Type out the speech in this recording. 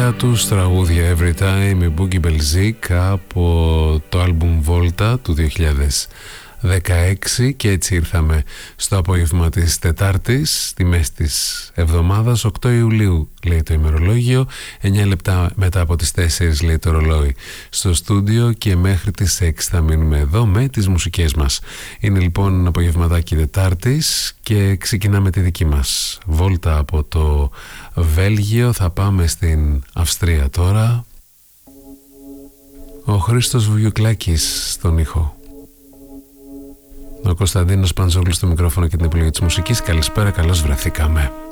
δικά τους τραγούδια Every Time, η Boogie Belzik από το άλμπουμ Volta του 2016, και έτσι ήρθαμε στο απόγευμα της Τετάρτης, στη μέση της εβδομάδας. 8 Ιουλίου λέει το ημερολόγιο, 9 λεπτά μετά από τις 4 λέει το ρολόι στο στούντιο, και μέχρι τις 6 θα μείνουμε εδώ με τις μουσικές μας. Είναι λοιπόν απογευματάκι Τετάρτης και ξεκινάμε τη δική μας βόλτα από το Βέλγιο. Θα πάμε στην Αυστρία τώρα. Ο Χρήστος Βουγιουκλάκης στον ήχο, ο Κωνσταντίνος Παντζόλης στο μικρόφωνο και την επιλογή της μουσικής. Καλησπέρα, καλώς βρεθήκαμε.